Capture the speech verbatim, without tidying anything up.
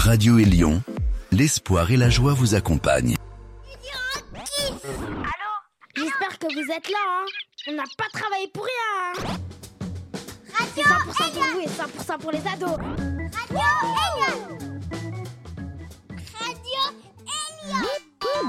Radio Élion, l'espoir et la joie vous accompagnent. Allô ? J'espère que vous êtes là, hein. On n'a pas travaillé pour rien, hein. C'est cent pour cent pour vous et cent pour cent pour les ados.